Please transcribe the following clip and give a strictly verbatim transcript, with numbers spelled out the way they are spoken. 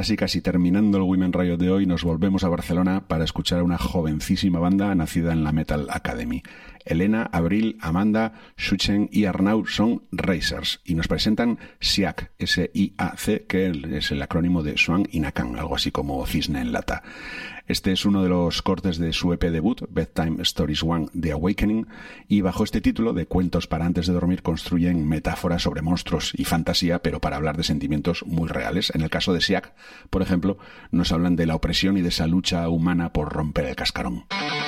casi casi terminando el Women Riot de hoy, nos volvemos a Barcelona para escuchar a una jovencísima banda nacida en la Metal Academy. Elena, Abril, Amanda, Shuchen y Arnau son Racers y nos presentan S I A C, S I A C, que es el acrónimo de Swan y Nakan, algo así como cisne en lata. Este es uno de los cortes de su E P debut, Bedtime Stories One, The Awakening, y bajo este título de Cuentos para antes de dormir construyen metáforas sobre monstruos y fantasía, pero para hablar de sentimientos muy reales. En el caso de S I A C, por ejemplo, nos hablan de la opresión y de esa lucha humana por romper el cascarón.